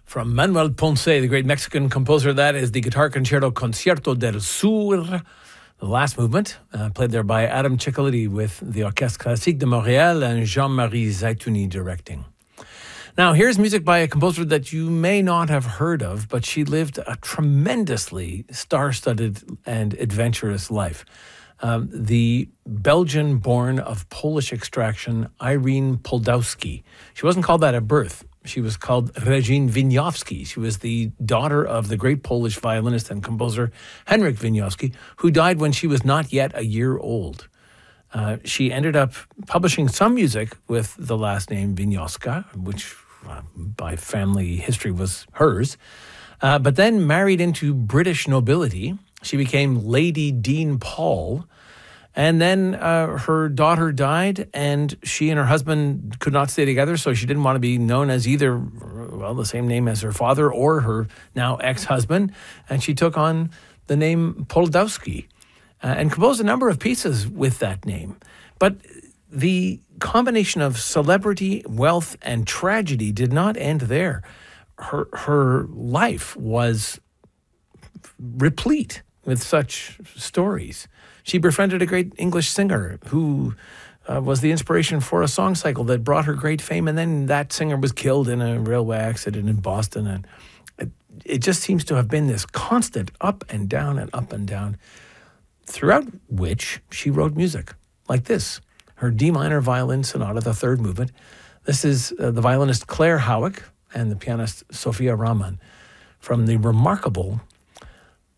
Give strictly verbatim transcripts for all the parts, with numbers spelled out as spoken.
From Manuel Ponce, the great Mexican composer, that is the Guitar Concerto Concierto del Sur, the last movement, uh, played there by Adam Ciccoliti with the Orchestre Classique de Montréal and Jean-Marie Zaitouni directing. Now, here's music by a composer that you may not have heard of, but she lived a tremendously star-studded and adventurous life. Um, the Belgian-born of Polish extraction, Irene Poldowski. She wasn't called that at birth. She was called Regine Wieniawski. She was the daughter of the great Polish violinist and composer Henryk Wieniawski, who died when she was not yet a year old. Uh, she ended up publishing some music with the last name Wieniawska, which uh, by family history was hers, uh, but then married into British nobility. She became Lady Dean Paul. And then uh, her daughter died, and she and her husband could not stay together, so she didn't want to be known as either, well, the same name as her father or her now ex-husband. And she took on the name Poldowski uh, and composed a number of pieces with that name. But the combination of celebrity, wealth, and tragedy did not end there. Her, her life was replete with such stories. She befriended a great English singer who uh, was the inspiration for a song cycle that brought her great fame, and then that singer was killed in a railway accident in Boston. And it, it just seems to have been this constant up and down and up and down, throughout which she wrote music like this, her D minor violin sonata, the third movement. This is uh, the violinist Claire Howick and the pianist Sofia Rahman from the remarkable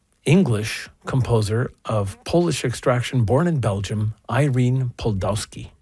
English composer of Polish extraction, born in Belgium, Irene Poldowski.